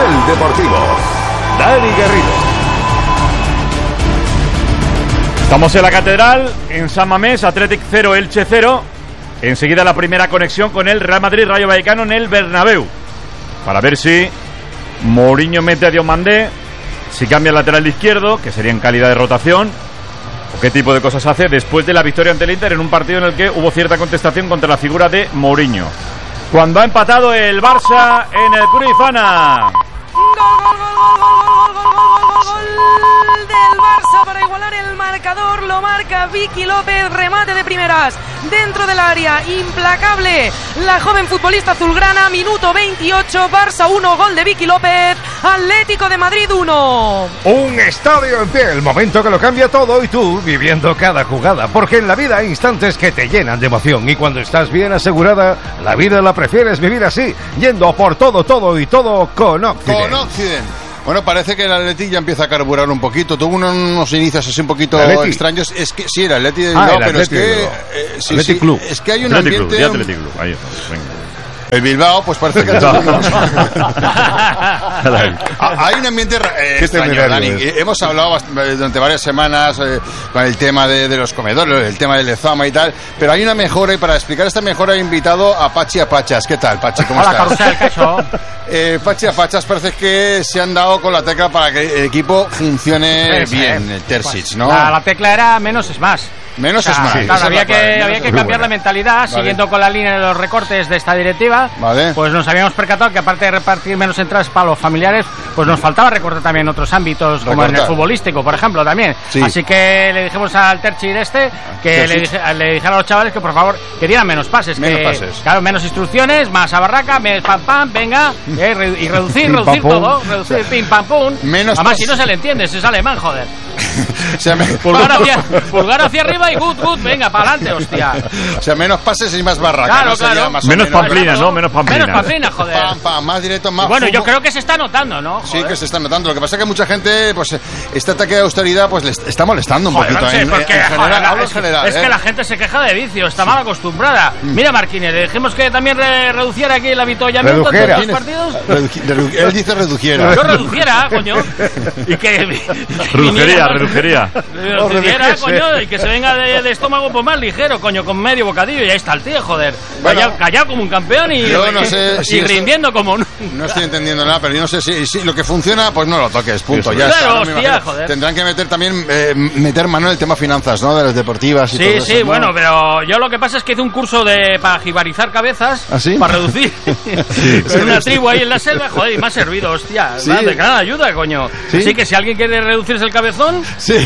Carrusel Deportivo. Dani Garrido. Estamos en la Catedral, en San Mamés, Athletic 0, Elche 0. Enseguida la primera conexión con el Real Madrid Rayo Vallecano en el Bernabéu, para ver si Mourinho mete a Diomandé, si cambia el lateral izquierdo, que sería en calidad de rotación, o qué tipo de cosas hace después de la victoria ante el Inter en un partido en el que hubo cierta contestación contra la figura de Mourinho. Cuando ha empatado el Barça en el Cruyffana. Gol del Barça para igualar el marcador, lo marca Vicky López, remate de primeras dentro del área, implacable la joven futbolista azulgrana. Minuto 28, Barça 1, gol de Vicky López, Atlético de Madrid 1. Un estadio en pie, el momento que lo cambia todo y tú viviendo cada jugada, porque en la vida hay instantes que te llenan de emoción y cuando estás bien asegurada, la vida la prefieres vivir así, yendo por todo y todo con Occident. Con Occident. Bueno, parece que el Atleti ya empieza a carburar un poquito. Tuvo unos inicios así un poquito extraños. Es que sí, el Atleti de Bilbao, pero es que Atleti Club. Es que hay un Atleti ambiente. Club, Atleti Club. Ahí está, venga. El Bilbao, pues parece que hay un ambiente extraño, Dani. Hemos hablado durante varias semanas con el tema de los comedores, el tema del Lezama y tal, pero hay una mejora y para explicar esta mejora he invitado a Pachi Apachas. ¿Qué tal, Pachi? ¿Cómo estás? Hola, Carrusel, ¿qué Pachi Apachas parece que se han dado con la tecla para que el equipo funcione bien, el Terzic, ¿no? La tecla era menos es más. Menos es más. Claro, había que cambiar la mentalidad, siguiendo con la línea de los recortes de esta directiva. Vale. Pues nos habíamos percatado que aparte de repartir menos entradas para los familiares, pues nos faltaba recortar también otros ámbitos, como en el futbolístico, por ejemplo, también. Sí. Así que le dijimos al Terzic que le dijera a los chavales que por favor que dieran menos pases. Claro, menos instrucciones, más a barraca, pam, venga, y reducir todo, reducir pim pam pum. Además, si no se le entiende, si es alemán, joder. Pulgar hacia arriba y good, venga, para adelante, hostia. O sea, menos pases y más barraca. Claro. Menos pamplina, ¿no? Menos pamplina, joder. Pam, más directo, más. Bueno, yo creo que se está notando, ¿no? Joder. Sí, que se está notando. Lo que pasa es que mucha gente, pues, este ataque de austeridad, pues, le está molestando un poquito. En general. Es que la gente se queja de vicio, está mal acostumbrada. Mira, Marquínez, le dijimos que también reduciera aquí el avituallamiento de los partidos. Él dice reduciera. Yo reduciera, coño. Y que reduciría, coño, y que se venga de estómago pues más ligero, coño, con medio bocadillo, y ahí está el tío, joder. Callado como un campeón y rindiendo como... No estoy entendiendo nada, pero yo no sé si lo que funciona, pues no lo toques, punto. Ya claro, está, hostia, joder. Tendrán que meter también, meter mano en el tema finanzas, ¿no? De las deportivas y todo eso. Sí, bueno, pero yo lo que pasa es que hice un curso para jibarizar cabezas, para reducir. En una tribu ahí en la selva, joder, y me ha servido, hostia. De gran ayuda, coño. Así que si alguien quiere reducirse el cabezón,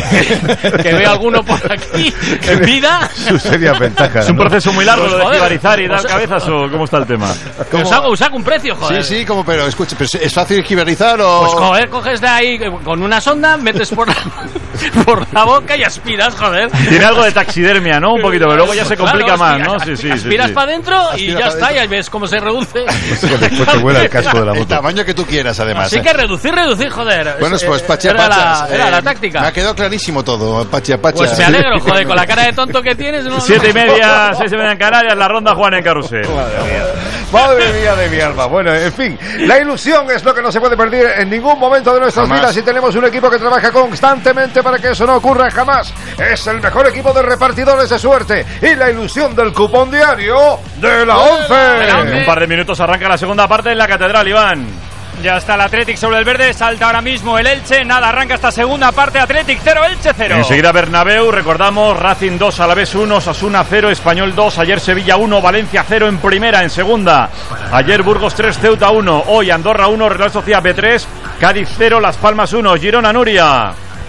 que vea alguno por aquí en vida. Sería ventaja. ¿Es un proceso muy largo lo de jibarizar y dar cabezas o cómo está el tema? Os hago un precio, joder. Sí, como, pero escucha, ¿es fácil jibarizar o...? Pues joder, coges de ahí con una sonda, metes por la boca y aspiras, joder. Tiene algo de taxidermia, ¿no? Un poquito, pero luego ya se complica más, ¿no? Sí. Aspiras para adentro y ya está, y ahí ves cómo se reduce. Después te vuela el casco de la moto. El tamaño que tú quieras, además. Así que reducir, joder. Bueno, pues Pachi Apachas. Era la táctica. Me ha quedado clarísimo todo, Pachi Apachas. Pues me alegro, joder, con la cara de tonto que tienes. 7:30, 6:30 en Canarias, la ronda Juan en Carrusel. Madre mía de mi alma. Bueno, en fin, la ilusión es lo que no se puede perder en ningún momento de nuestras vidas y tenemos un equipo que trabaja constantemente para que eso no ocurra jamás. Es el mejor equipo de repartidores de suerte y la ilusión del cupón diario de la 11. En un par de minutos arranca la segunda parte en la Catedral, Iván. Ya está el Athletic sobre el verde, salta ahora mismo el Elche, nada, arranca esta segunda parte, Athletic 0, Elche 0. Enseguida Bernabéu, recordamos, Racing 2, Alavés 1, Osasuna 0, Español 2, ayer Sevilla 1, Valencia 0 en primera, en segunda. Ayer Burgos 3, Ceuta 1, hoy Andorra 1, Real Sociedad B3, Cádiz 0, Las Palmas 1, Girona, Nuria.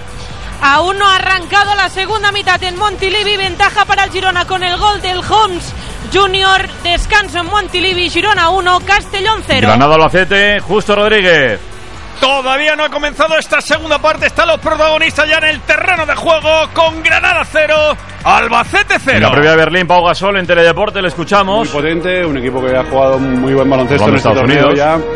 Aún no ha arrancado la segunda mitad en Montilivi, ventaja para el Girona con el gol del Homs Junior, descanso en Montilivi, Girona 1, Castellón 0. Granada Albacete, Justo Rodríguez. Todavía no ha comenzado esta segunda parte, están los protagonistas ya en el terreno de juego con Granada 0, Albacete 0. En la previa de Berlín, Pau Gasol en Teledeporte, le escuchamos. Muy potente, un equipo que ha jugado muy buen baloncesto en Estados torneo Unidos ya.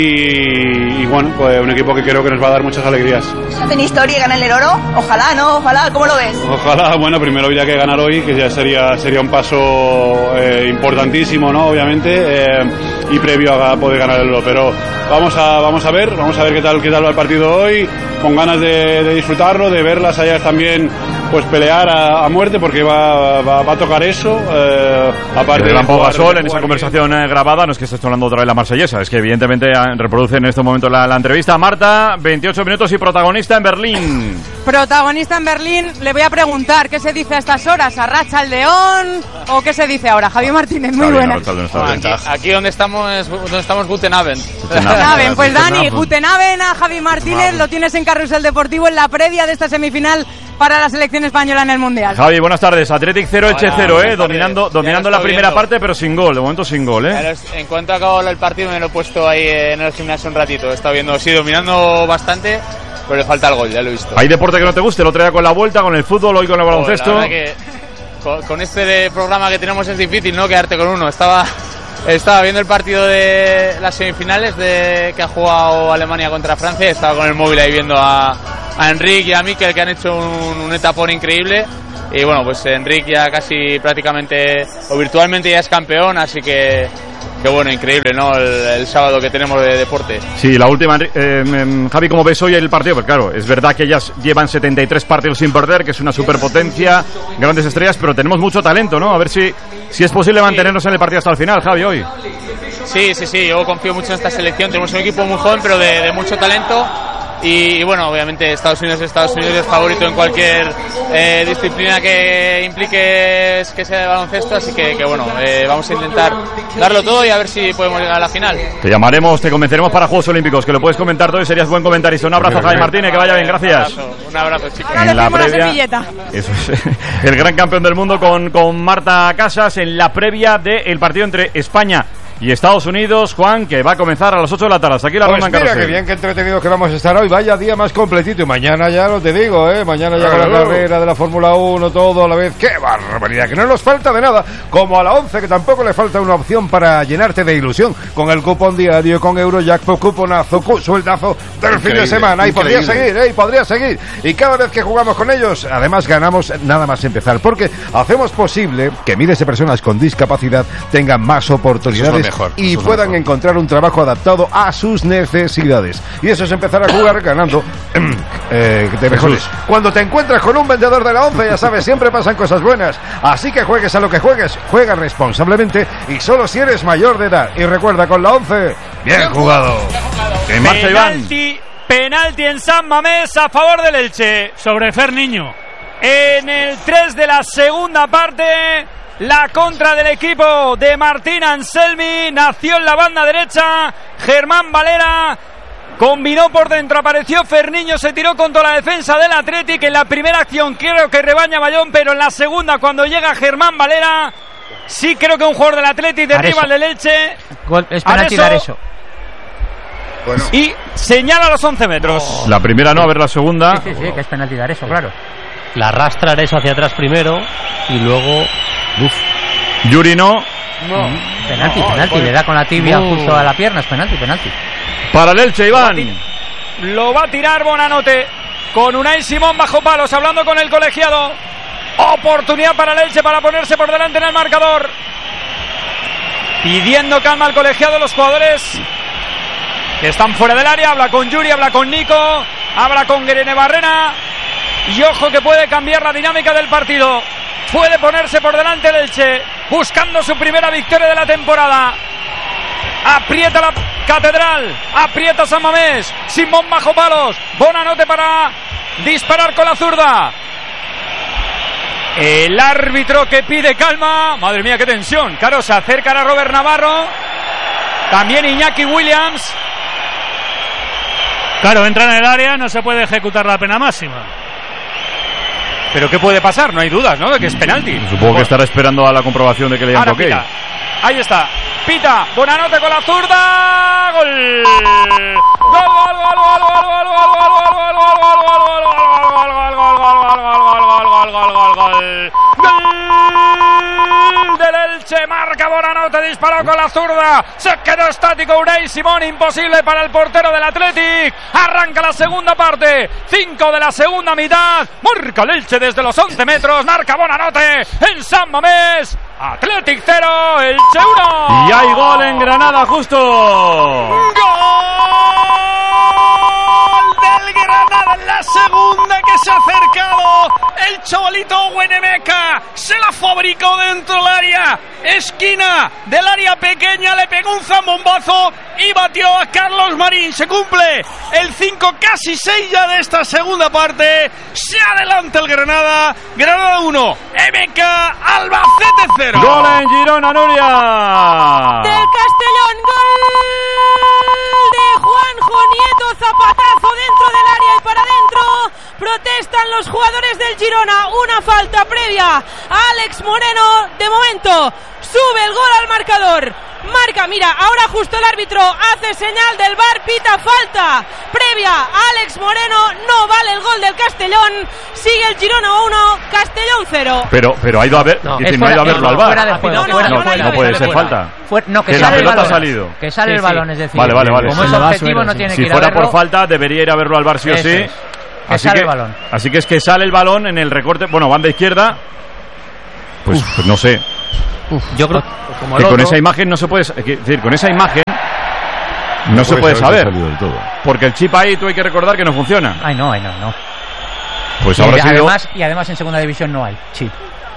Y bueno, pues un equipo que creo que nos va a dar muchas alegrías. ¿Hacen historia y ganan el oro? Ojalá, ¿no? Ojalá, ¿cómo lo ves? Ojalá, bueno, primero habría que ganar hoy, que ya sería un paso importantísimo, ¿no? Obviamente, y previo a poder ganar el oro. Pero vamos a ver qué tal va el partido hoy, con ganas de disfrutarlo, de ver las Sayas también pues pelear a muerte, porque va a tocar eso. Aparte de Pau Gasol en esa conversación grabada, no es que esté sonando otra vez la marsellesa, es que evidentemente reproduce en este momento la entrevista. Marta, 28 minutos y protagonista en Berlín. Protagonista en Berlín, le voy a preguntar, ¿qué se dice a estas horas? ¿Arracha el león? ¿O qué se dice ahora? Javier Martínez, muy buenas. Aquí donde estamos Guten Abend. Guten Abend, pues Dani, Guten Abend a Javi Martínez, lo tienes en Carrusel Deportivo en la previa de esta semifinal para la selección española en el Mundial. Javi, buenas tardes. Athletic 0, Elche 0, dominando la primera parte, pero sin gol, de momento sin gol, En cuanto acabó el partido me lo he puesto ahí en el gimnasio un ratito. He estado viendo, sí, dominando bastante, pero le falta el gol, ya lo he visto. ¿Hay deporte que no te guste? El otro día con la vuelta, con el fútbol, hoy con el baloncesto. La verdad que con este programa que tenemos es difícil, ¿no? Quedarte con uno. Estaba viendo el partido de las semifinales que ha jugado Alemania contra Francia. Estaba con el móvil ahí viendo a Enric y a Mikel, que han hecho un etapón increíble. Y bueno, pues Enric ya casi prácticamente o virtualmente ya es campeón, así que bueno, increíble, ¿no? El sábado que tenemos de deporte. Sí, la última, Javi, ¿cómo ves hoy el partido? Pues claro, es verdad que ellas llevan 73 partidos sin perder, que es una superpotencia, grandes estrellas, pero tenemos mucho talento, ¿no? A ver si es posible mantenernos en el partido hasta el final, Javi, hoy. Sí, yo confío mucho en esta selección. Tenemos un equipo muy joven, pero de mucho talento. Y bueno, obviamente Estados Unidos es favorito en cualquier disciplina que implique que sea de baloncesto, así que bueno, vamos a intentar darlo todo y a ver si podemos llegar a la final. Te llamaremos, te convenceremos para Juegos Olímpicos, que lo puedes comentar todo y serías buen comentarista. Un abrazo, Javi Martínez, que vaya bien, gracias. Un abrazo, chicos. En la previa, eso es, el gran campeón del mundo con Marta Casas en la previa del partido entre España y Estados Unidos, Juan, que va a comenzar a las 8 de la tarde. Hasta aquí la ronda en Carrusel. Mira, qué bien, qué entretenidos que vamos a estar hoy. Vaya día más completito. Y mañana ya lo te digo, mañana ya con la carrera de la Fórmula 1, todo a la vez. ¡Qué barbaridad! Que no nos falta de nada. Como a la 11, que tampoco le falta una opción para llenarte de ilusión. Con el cupón diario, con Eurojackpot, cuponazo, sueldazo del fin de semana. Y podría seguir, Y cada vez que jugamos con ellos, además ganamos nada más empezar. Porque hacemos posible que miles de personas con discapacidad tengan más oportunidades y puedan encontrar un trabajo adaptado a sus necesidades. Y eso es empezar a jugar ganando de mejores. Cuando te encuentras con un vendedor de la 11, ya sabes, siempre pasan cosas buenas. Así que juegues a lo que juegues, juega responsablemente y solo si eres mayor de edad. Y recuerda, con la 11, bien jugado. En marcha, Iván. Penalti en San Mamés a favor del Elche sobre Ferniño. En el 3 de la segunda parte, la contra del equipo de Martín Anselmi nació en la banda derecha. Germán Valera combinó por dentro, apareció Ferniño, se tiró contra la defensa del Athletic. En la primera acción creo que rebaña Bayón, pero en la segunda, cuando llega Germán Valera, sí creo que un jugador del Athletic derriba al del Elche. Es penalti dar eso. Bueno. Y señala los 11 metros. La primera no, a ver la segunda. Sí, que es penalti dar eso, claro. La arrastra eso hacia atrás primero y luego... Yuri no. Penalti, le da con la tibia justo a la pierna, es penalti. Para el Elche, Iván. Lo va a tirar Bonanote con Unai Simón bajo palos, hablando con el colegiado. Oportunidad para el Elche para ponerse por delante en el marcador. Pidiendo calma al colegiado, los jugadores que están fuera del área. Habla con Yuri, habla con Nico, habla con Guerene Barrena. Y ojo que puede cambiar la dinámica del partido. Puede ponerse por delante el Elche, buscando su primera victoria de la temporada. Aprieta la Catedral, aprieta San Mamés. Simón bajo palos, Bonanote para disparar con la zurda. El árbitro que pide calma. Madre mía, qué tensión. Claro, se acercan a Robert Navarro. También Iñaki Williams. Claro, entran en el área, no se puede ejecutar la pena máxima. Pero ¿qué puede pasar? No hay dudas, ¿no? De que es penalti. Supongo que estará esperando a la comprobación de que le hayan toque. Ahí está. Pita. Bonanote con la zurda. Gol. Gol marca Bonanote, disparó con la zurda, se quedó estático Unai Simón, imposible para el portero del Athletic. Arranca la segunda parte, 5 de la segunda mitad, marca el Elche desde los 11 metros, marca Bonanote en San Mamés. Athletic 0, Elche 1. Y hay gol en Granada justo. ¡Gol del Granada en la segunda, que se ha acercado el chavalito Huenemeca! Se la fabricó dentro del área, esquina del área pequeña, le pegó un zambombazo y batió a Carlos Marín. Se cumple el 5, casi 6 ya de esta segunda parte. Se adelanta el Granada. Granada 1, MK Albacete 0. Gol en Girona, Nuria. Del Castellón, gol de Juanjo Nieto, zapatazo dentro del área y para adentro. Protestan los jugadores del Girona, una falta previa a Alex Moreno. De momento sube el gol al marcador. Marca, mira, ahora justo el árbitro hace señal del VAR, pita falta previa a Alex Moreno, no vale el gol del Castellón, sigue el Girona 1, Castellón 0. Pero ha ido a ver, no ha ido a verlo al VAR. No puede ser falta. Que sale el balón, ha salido. Que sale el balón, es decir. Vale. Como es objetivo no tiene que ir a verlo. Si fuera por falta debería ir a verlo al VAR sí o sí. Así que es que sale el balón en el recorte, bueno, banda izquierda. Pues no sé. Yo creo que con esa imagen no se puede, es decir, con esa imagen no se puede saber, porque el chip ahí tú hay que recordar que no funciona. Ay, no. Pues ahora y además en segunda división no hay chip.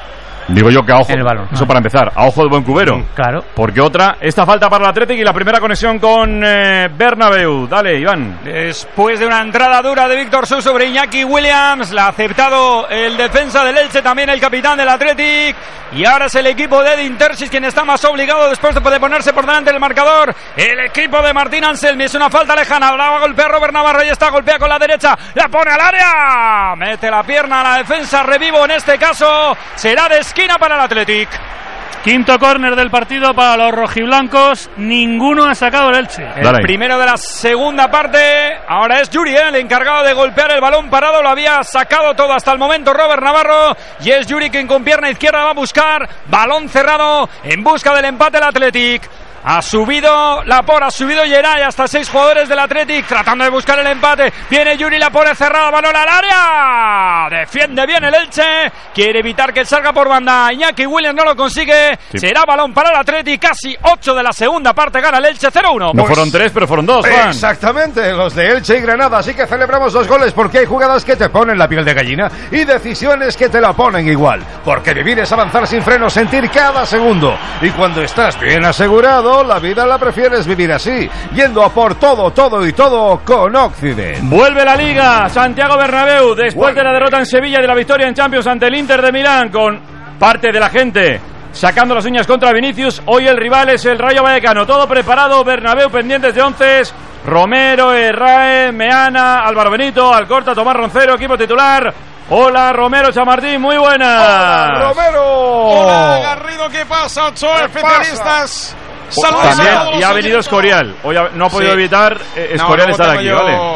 Digo yo que a ojo, el balón, eso para empezar, a ojo de buen cubero. Claro. Porque esta falta para el Athletic y la primera conexión con Bernabéu. Dale, Iván. Después de una entrada dura de Víctor Su sobre Iñaki Williams, la ha aceptado el defensa del Elche, también el capitán del Athletic. Y ahora es el equipo de Edin Terzic quien está más obligado después de poder ponerse por delante del marcador. El equipo de Martín Anselmi, es una falta lejana, la va a golpear Robert Navarro y está, golpea con la derecha, la pone al área, mete la pierna a la defensa, revivo en este caso, será de esquina para el Athletic. Quinto córner del partido para los rojiblancos. Ninguno ha sacado el Elche. El primero de la segunda parte. Ahora es Yuri, el encargado de golpear el balón parado. Lo había sacado todo hasta el momento Robert Navarro. Y es Yuri quien con pierna izquierda va a buscar. Balón cerrado en busca del empate el Athletic. Ha subido Lapor, ha subido Geray, hasta 6 jugadores del Athletic tratando de buscar el empate. Viene Yuri, la pone cerrada, balón al área. Defiende bien el Elche, quiere evitar que salga por banda. Iñaki Williams no lo consigue. Sí. Será balón para el Athletic, casi 8 de la segunda parte, gana el Elche 0-1. No fueron 3, pero fueron 2, Juan. Exactamente, los de Elche y Granada. Así que celebramos 2 goles porque hay jugadas que te ponen la piel de gallina y decisiones que te la ponen igual. Porque vivir es avanzar sin freno, sentir cada segundo. Y cuando estás bien asegurado, la vida la prefieres vivir así, yendo a por todo y todo con Occident. Vuelve la Liga, Santiago Bernabéu, después de la derrota en Sevilla y de la victoria en Champions ante el Inter de Milán, con parte de la gente sacando las uñas contra Vinicius. Hoy el rival es el Rayo Vallecano, todo preparado, Bernabéu pendientes de 11, Romero, Herrae, Meana, Álvaro Benito, Alcorta, Tomás Roncero, equipo titular. Hola Romero, Chamartín, muy buenas. Hola Romero. Hola Garrido, ¿qué pasa? 8 especialistas. Saludos también, y ha venido Escorial. Hoy no ha podido evitar Escorial estar aquí,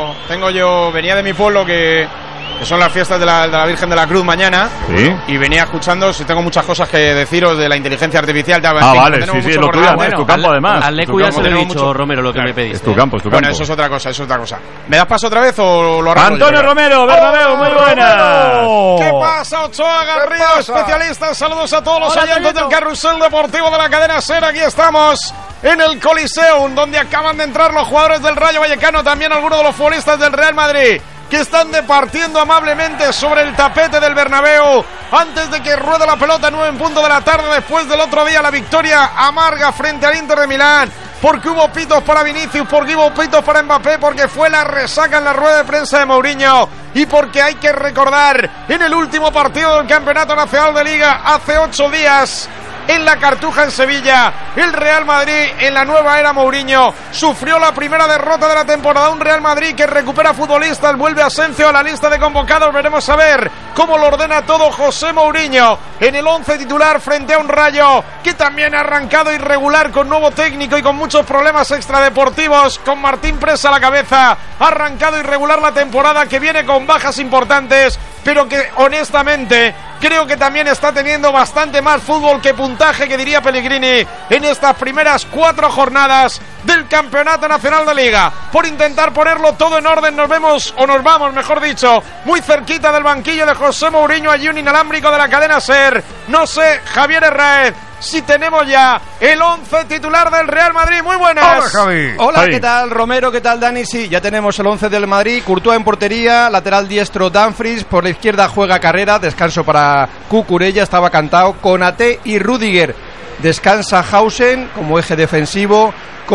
¿vale? Venía de mi pueblo que son las fiestas de la Virgen de la Cruz mañana. ¿Sí? Y venía escuchando, si tengo muchas cosas que deciros de la inteligencia artificial. Vale, sí, es lo tuyo, es tu campo además. Al Lecu ya se lo he dicho, Romero, lo que me pediste. Es tu campo. Bueno, eso es otra cosa, ¿Me das paso otra vez o lo arranco? Antonio Romero, Bernabéu, muy buenas. ¿Qué pasa, Ochoa Garrido, especialistas? Saludos a todos los oyentes del Carrusel Deportivo de la cadena SER. Aquí estamos en el Coliseum, donde acaban de entrar los jugadores del Rayo Vallecano, también algunos de los futbolistas del Real Madrid, que están departiendo amablemente sobre el tapete del Bernabéu antes de que ruede la pelota 9 en punto de la tarde, después del otro día la victoria amarga frente al Inter de Milán, porque hubo pitos para Vinicius, porque hubo pitos para Mbappé, porque fue la resaca en la rueda de prensa de Mourinho y porque hay que recordar en el último partido del Campeonato Nacional de Liga hace 8 días en la Cartuja en Sevilla, el Real Madrid en la nueva era Mourinho sufrió la primera derrota de la temporada. Un Real Madrid que recupera futbolistas, vuelve Asensio a la lista de convocados. Veremos a ver cómo lo ordena todo José Mourinho en el 11 titular frente a un Rayo que también ha arrancado irregular, con nuevo técnico y con muchos problemas extradeportivos, con Martín Presa a la cabeza. Ha arrancado irregular la temporada, que viene con bajas importantes, pero que honestamente creo que también está teniendo bastante más fútbol que puntaje, que diría Pellegrini, en estas primeras 4 jornadas del Campeonato Nacional de Liga. Por intentar ponerlo todo en orden, nos vamos, mejor dicho, muy cerquita del banquillo de José Mourinho, allí un inalámbrico de la cadena SER. No sé, Javier Herráez, si tenemos ya el 11 titular del Real Madrid. Muy buenas. Hola, Javi. Hola, Javi. ¿Qué tal, Romero? ¿Qué tal, Dani? Sí, ya tenemos el 11 del Madrid. Courtois en portería, lateral diestro Dumfries, por la izquierda juega Carrera, descanso para Cucurella, estaba cantado, Konaté y Rüdiger. Descansa Hausen como eje defensivo,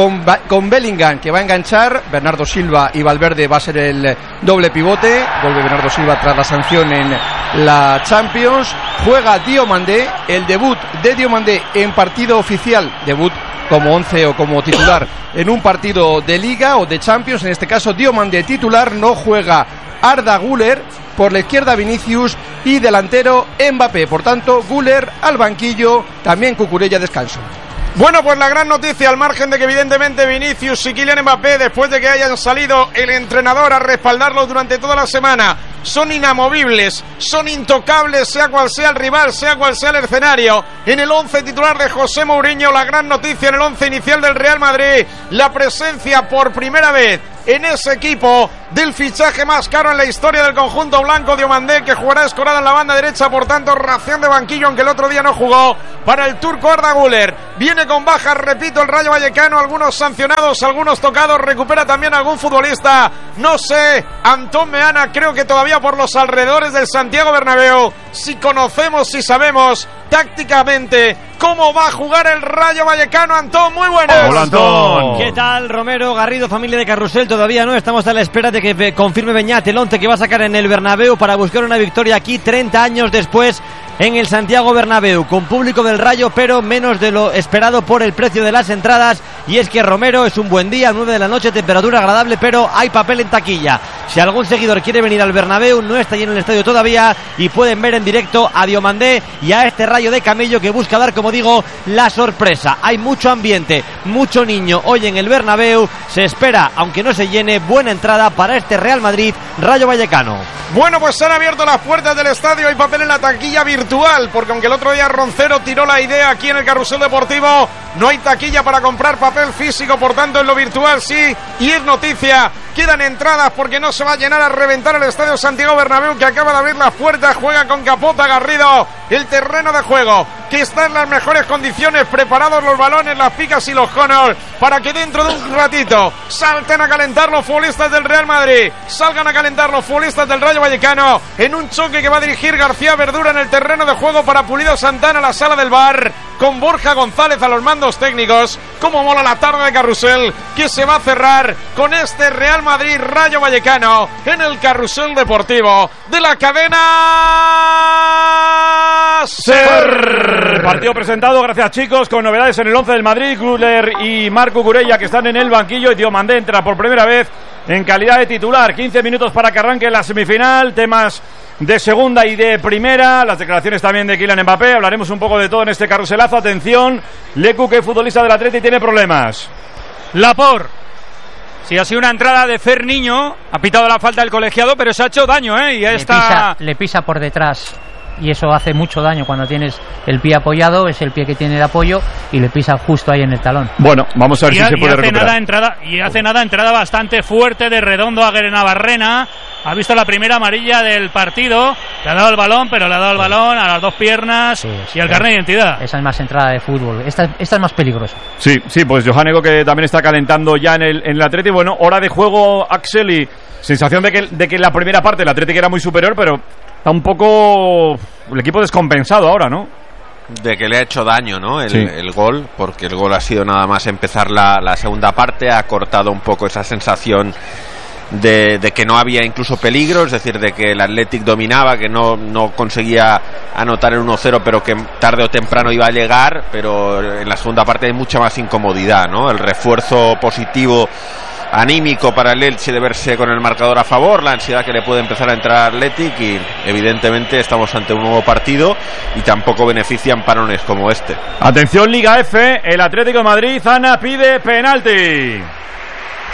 con Bellingham, que va a enganchar. Bernardo Silva y Valverde va a ser el doble pivote. Vuelve Bernardo Silva tras la sanción en la Champions. Juega Diomandé, el debut de Diomandé en partido oficial, debut como 11 o como titular en un partido de Liga o de Champions. En este caso Diomandé titular, no juega Arda Güler. Por la izquierda Vinicius y delantero Mbappé. Por tanto, Güler al banquillo, también Cucurella descanso. Bueno, pues la gran noticia, al margen de que evidentemente Vinicius y Kylian Mbappé, después de que hayan salido el entrenador a respaldarlos durante toda la semana, son inamovibles, son intocables, sea cual sea el rival, sea cual sea el escenario. En el 11 titular de José Mourinho, la gran noticia en el 11 inicial del Real Madrid, la presencia por primera vez en ese equipo del fichaje más caro en la historia del conjunto blanco, Diomandé, que jugará escorado en la banda derecha, por tanto ración de banquillo, aunque el otro día no jugó, para el turco Arda Güler. Viene con bajas, repito, el Rayo Vallecano, algunos sancionados, algunos tocados, recupera también algún futbolista, no sé, Antón Meana, creo que todavía por los alrededores del Santiago Bernabéu. Si conocemos, si sabemos tácticamente cómo va a jugar el Rayo Vallecano. Antón, muy buenas. Hola, Antón. ¿Qué tal, Romero, Garrido, familia de Carrusel? Todavía no, estamos a la espera de que confirme Beñat el 11 que va a sacar en el Bernabéu para buscar una victoria aquí 30 años después en el Santiago Bernabéu, con público del Rayo, pero menos de lo esperado por el precio de las entradas. Y es que, Romero, es un buen día, 9 de la noche, temperatura agradable, pero hay papel en taquilla. Si algún seguidor quiere venir al Bernabéu, no está lleno el estadio todavía y pueden ver en directo a Diomandé y a este Rayo de Camello que busca dar, como digo, la sorpresa. Hay mucho ambiente, mucho niño hoy en el Bernabéu. Se espera, aunque no se llene, buena entrada para este Real Madrid Rayo Vallecano. Bueno, pues se han abierto las puertas del estadio, hay papel en la taquilla virtual, porque aunque el otro día Roncero tiró la idea aquí en el Carrusel Deportivo, no hay taquilla para comprar papel físico, por tanto en lo virtual sí, y es noticia, quedan entradas porque no se va a llenar a reventar el estadio Santiago Bernabéu, que acaba de abrir las puertas, juega con Capota Garrido, el terreno de juego, que está en las mejores condiciones, preparados los balones, las picas y los conos, para que dentro de un ratito salten a calentar los futbolistas del Real Madrid, salgan a calentar los futbolistas del Rayo Vallecano, en un choque que va a dirigir García Verdura en el terreno de juego para Pulido Santana, la sala del bar, con Borja González a los mandos técnicos. Como mola la tarde de Carrusel, que se va a cerrar con este Real Madrid Rayo Vallecano en el Carrusel Deportivo de la cadena SER. Partido presentado, gracias chicos, con novedades en el 11 del Madrid. Güler y Marco Cucurella, que están en el banquillo, y Diomandé entra por primera vez en calidad de titular. 15 minutos para que arranque la semifinal, temas de segunda y de primera, las declaraciones también de Kylian Mbappé. Hablaremos un poco de todo en este carruselazo. Atención, Lecu, que futbolista del Atleti tiene problemas. Laporte. Sí, ha sido una entrada de Fer Niño, ha pitado la falta del colegiado, pero se ha hecho daño, y le pisa por detrás. Y eso hace mucho daño cuando tienes el pie apoyado, es el pie que tiene de apoyo y le pisa justo ahí en el talón. Bueno, vamos a ver si se puede recuperar. Entrada bastante fuerte de Redondo a Navarrena. Ha visto la primera amarilla del partido, le ha dado el balón, pero le ha dado el balón a las dos piernas y al carnet de identidad. Esa es más entrada de fútbol, esta es más peligrosa. Sí, pues Johannego, que también está calentando ya en el Atleti. Bueno, hora de juego, Axel, y sensación de que la primera parte el Atleti era muy superior, pero está un poco el equipo descompensado ahora, ¿no? De que le ha hecho daño, ¿no? El gol, porque el gol ha sido nada más empezar la segunda parte, ha cortado un poco esa sensación de que no había incluso peligro, es decir, de que el Athletic dominaba, que no conseguía anotar el 1-0, pero que tarde o temprano iba a llegar, pero en la segunda parte hay mucha más incomodidad, ¿no? El refuerzo positivo anímico para el Elche de verse con el marcador a favor, la ansiedad que le puede empezar a entrar al Athletic, y evidentemente estamos ante un nuevo partido y tampoco benefician parones como este. Atención, Liga F, el Atlético de Madrid, Ana pide penalti.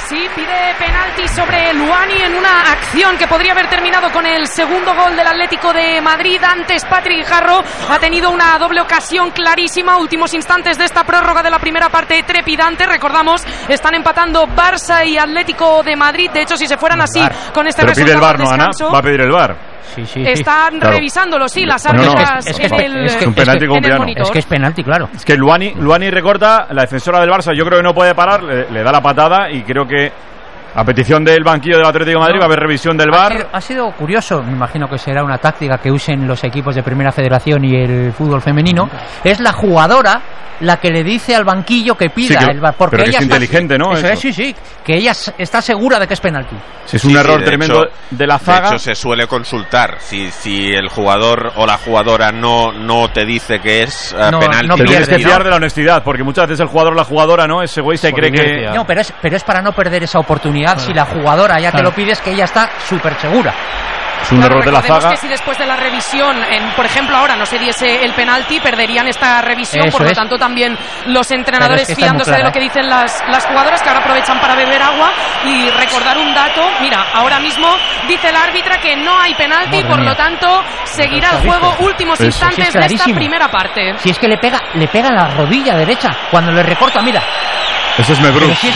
Sí, pide penalti sobre Luani en una acción que podría haber terminado con el segundo gol del Atlético de Madrid. Antes Patrick Jarro ha tenido una doble ocasión clarísima. Últimos instantes de esta prórroga de la primera parte trepidante. Recordamos, están empatando Barça y Atlético de Madrid. De hecho, si se fueran así con este resultado, pide el VAR, ¿no, Ana? Va a pedir el VAR. Sí. Están revisándolo, sí, las árbitras es un penalti como piano. Es que es penalti, claro. Es que Luani recorta, la defensora del Barça yo creo que no puede parar, le da la patada y creo que a petición del banquillo del Atlético de Madrid va a haber revisión del VAR. Ha sido curioso, me imagino que será una táctica que usen los equipos de Primera Federación y el fútbol femenino. Es la jugadora la que le dice al banquillo que pida el VAR, porque pero ella es inteligente, ¿no? Eso es, sí, que ella está segura de que es penalti. Si es un error tremendo de la zaga. De hecho, se suele consultar. Si el jugador o la jugadora no te dice que es penalti. No tienes que fiar de la honestidad, porque muchas veces el jugador o la jugadora no ese güey se cree que... No, pero es para no perder esa oportunidad. Si la jugadora ya te lo pides, que ella está súper segura. Es un error de la zaga. Que si después de la revisión, por ejemplo, ahora no se diese el penalti, perderían esta revisión. Por lo tanto, también los entrenadores fiándose de lo que dicen las jugadoras, que ahora aprovechan para beber agua. Y recordar un dato, mira, ahora mismo dice la árbitra que no hay penalti, por lo tanto seguirá el juego últimos instantes de esta primera parte. Si es que le pega en la rodilla derecha cuando le recorta, mira. Eso es Mebruz, sí.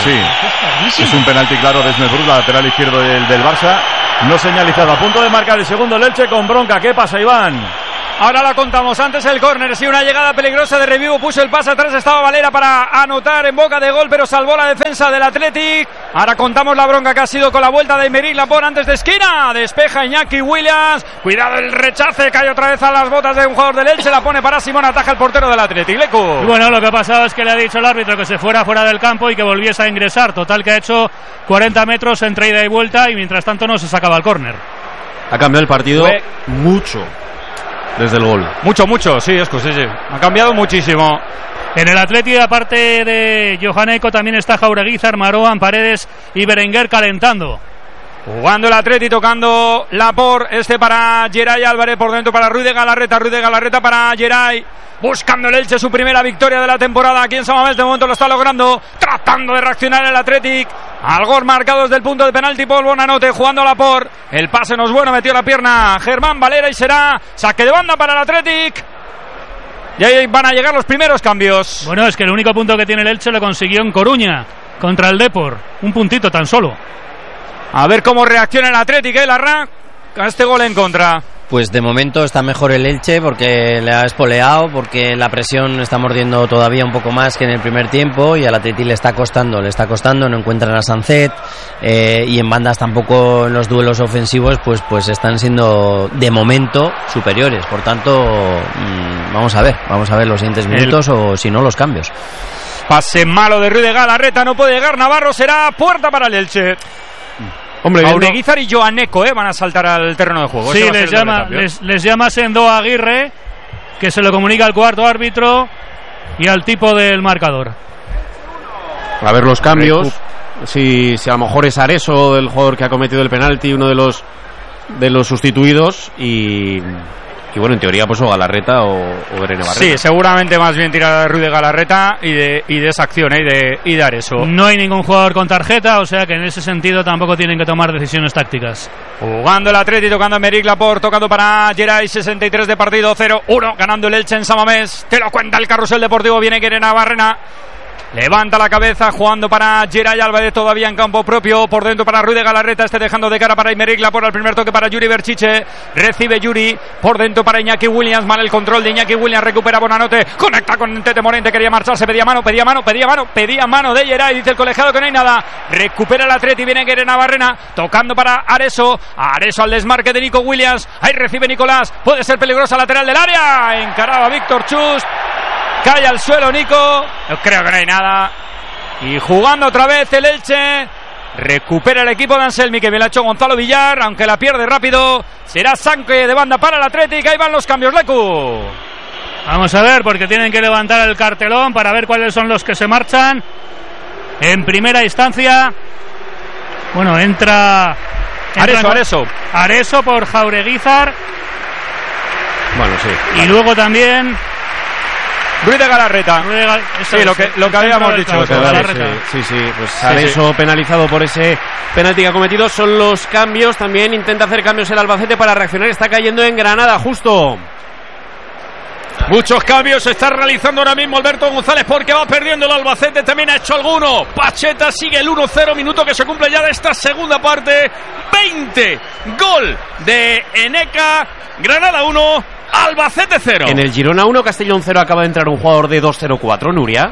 Es un penalti claro de Mebruz, la lateral izquierdo del Barça. No señalizado, a punto de marcar el segundo el Elche con bronca. ¿Qué pasa, Iván? Ahora la contamos, antes el córner, sí, una llegada peligrosa de Revivo, puso el pase atrás, estaba Valera para anotar en boca de gol, pero salvó la defensa del Athletic. Ahora contamos la bronca que ha sido con la vuelta de Aymeric Laporte antes de esquina, despeja Iñaki Williams, cuidado el rechace, cae otra vez a las botas de un jugador del Elche, la pone para Simón, ataja el portero del Athletic, Lecu. Y bueno, lo que ha pasado es que le ha dicho el árbitro que se fuera del campo y que volviese a ingresar, total que ha hecho 40 metros entre ida y vuelta y mientras tanto no se sacaba el córner. Ha cambiado el partido mucho. Desde el gol. Mucho, sí, Esco, sí. Ha cambiado muchísimo. En el Atleti, aparte de Johanneco, también está Jaureguizar, Maroan, Paredes y Berenguer calentando. Jugando el Atleti, tocando Laporte, para Geray Álvarez, por dentro para Ruiz de Galarreta para Geray. Buscando el Elche su primera victoria de la temporada aquí en San Mamés, de momento lo está logrando, tratando de reaccionar el Athletic. Al gol marcado desde el punto de penalti por Bonanote, jugando a Laporte. El pase no es bueno, metió la pierna Germán Valera y será saque de banda para el Athletic. Y ahí van a llegar los primeros cambios. Bueno, es que el único punto que tiene el Elche lo consiguió en Coruña contra el Depor. Un puntito tan solo. A ver cómo reacciona el Athletic, Larra, con este gol en contra. Pues de momento está mejor el Elche porque le ha espoleado, porque la presión está mordiendo todavía un poco más que en el primer tiempo y al Atleti le está costando, no encuentran a Sancet y en bandas tampoco en los duelos ofensivos pues están siendo de momento superiores, por tanto vamos a ver los siguientes minutos o si no los cambios. Pase malo de Ruiz de Galarreta, no puede llegar Navarro, será puerta para el Elche. Jaureguizar y Johanneco van a saltar al terreno de juego. Sí, les llama Sendo Aguirre, que se lo comunica al cuarto árbitro y al tipo del marcador. A ver los cambios. Si a lo mejor es Areso, el jugador que ha cometido el penalti, uno de los sustituidos y bueno, en teoría pues o Galarreta o Irene Barrera. Sí, seguramente más bien tirada de Ruiz de Galarreta y de esa acción y de Areso. No hay ningún jugador con tarjeta, o sea que en ese sentido tampoco tienen que tomar decisiones tácticas. Jugando el Atleti, tocando a Aymeric Laporte, tocando para Geray, 63 de partido, 0-1, ganando el Elche en San Mamés. Te lo cuenta el Carrusel Deportivo, viene Irene Barrena. Levanta la cabeza, jugando para Geray Álvarez, todavía en campo propio, por dentro para Ruiz de Galarreta, dejando de cara para Aymeric Laporte, al primer toque para Yuri Berchiche, recibe Yuri, por dentro para Iñaki Williams, mal el control de Iñaki Williams, recupera Bonanote, conecta con Tete Morente, quería marcharse, pedía mano de Geray, dice el colegiado que no hay nada, recupera el Atleti, viene Irene Barrena, tocando para Areso al desmarque de Nico Williams, ahí recibe Nicolás, puede ser peligrosa lateral del área, encaraba Víctor Chust. Cae al suelo Nico, yo creo que no hay nada. Y jugando otra vez el Elche, recupera el equipo de Anselmi, que bien lo ha hecho Gonzalo Villar, aunque la pierde rápido. Será saque de banda para el Athletic, ahí van los cambios, Lecu. Vamos a ver, porque tienen que levantar el cartelón para ver cuáles son los que se marchan. En primera instancia, bueno, entra Areso por Jaureguizar. Bueno, sí. Y luego también Ruiz de Galarreta. Sí, lo que habíamos dicho. Sí, pues Areso penalizado por ese penalti que ha cometido. Son los cambios, también intenta hacer cambios el Albacete para reaccionar, está cayendo en Granada, justo. Muchos cambios se está realizando ahora mismo Alberto González porque va perdiendo el Albacete, también ha hecho alguno. Pacheta sigue el 1-0, minuto que se cumple ya de esta segunda parte. 20, gol de Eneca, Granada 1, Albacete 0. En el Girona 1, Castellón 0 acaba de entrar un jugador de 2-0-4, Nuria.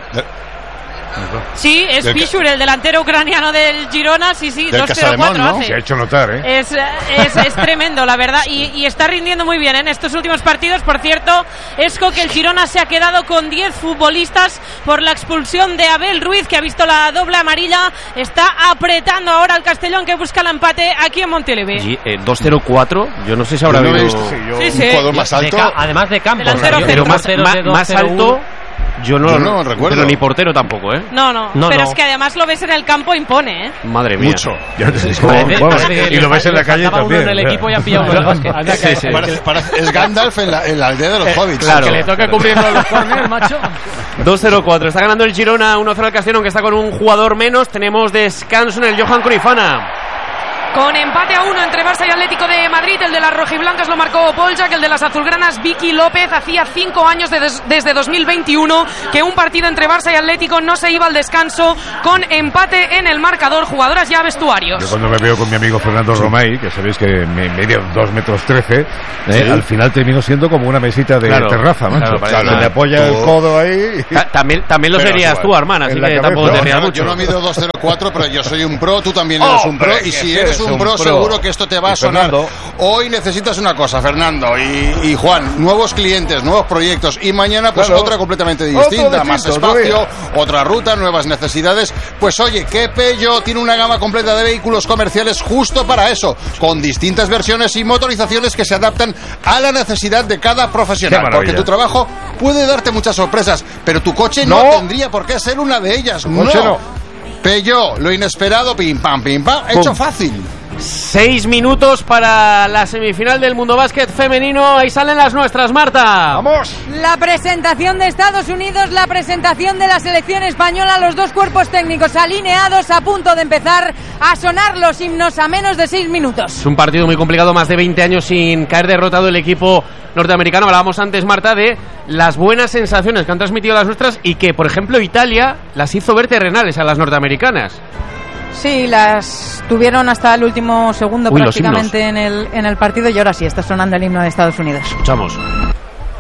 Sí, es Pichur, el delantero ucraniano del Girona, sí, 2-0-4 ¿no? hace. Se ha hecho notar, ¿eh? Es tremendo, la verdad, y está rindiendo muy bien en estos últimos partidos. Por cierto, Esco, que el Girona se ha quedado con 10 futbolistas por la expulsión de Abel Ruiz, que ha visto la doble amarilla. Está apretando ahora al Castellón, que busca el empate aquí en Montilivi. 2-0-4, yo no sé si habrá habido un jugador más alto. Además de campo, pero más alto. Yo no recuerdo. Pero ni portero tampoco, ¿eh? No, pero es que además lo ves en el campo, impone, ¿eh? Madre mía. Mucho. Y lo ves en la calle también. En el equipo y han pillado uno del básquet. Es Gandalf en la aldea de los hobbits. Claro. Que le toque cubriendo los corners, macho. 2-0-4. Está ganando el Girona 1-0 al Castellón, que está con un jugador menos. Tenemos descanso en el Johan Cruyffana. Con empate a 1 entre Barça y Atlético de Madrid. El de las rojiblancas lo marcó Poljak, el de las azulgranas Vicky López. Hacía 5 años desde 2021 que un partido entre Barça y Atlético no se iba al descanso con empate en el marcador. Jugadoras ya vestuarios. Yo cuando me veo con mi amigo Fernando Romay, que sabéis que me medio 2 metros 13, al final termino siendo como una mesita de terraza, macho. Claro, me apoya el codo ahí. También lo serías tú, hermana, así que tampoco te rías mucho. Yo no mido 2-0-4, pero yo soy un pro, tú también eres un pro, y si eres un pro, seguro que esto te va a sonar. Hoy necesitas una cosa, Fernando y Juan, nuevos clientes, nuevos proyectos, y mañana pues otra completamente distinta, más espacio, otra ruta, nuevas necesidades. Pues oye, que Peugeot tiene una gama completa de vehículos comerciales justo para eso, con distintas versiones y motorizaciones que se adaptan a la necesidad de cada profesional, porque tu trabajo puede darte muchas sorpresas, pero tu coche no tendría por qué ser una de ellas. No. Peugeot, lo inesperado, pim pam, hecho fácil. 6 minutos para la semifinal del Mundo Básquet femenino. Ahí salen las nuestras, Marta. ¡Vamos! La presentación de Estados Unidos, la presentación de la selección española, los dos cuerpos técnicos alineados, a punto de empezar a sonar los himnos a menos de 6 minutos. Es un partido muy complicado, más de 20 años sin caer derrotado el equipo norteamericano. Hablábamos antes, Marta, de las buenas sensaciones que han transmitido las nuestras y que, por ejemplo, Italia las hizo ver terrenales a las norteamericanas. Sí, las tuvieron hasta el último segundo prácticamente en el partido, y ahora sí está sonando el himno de Estados Unidos. Escuchamos.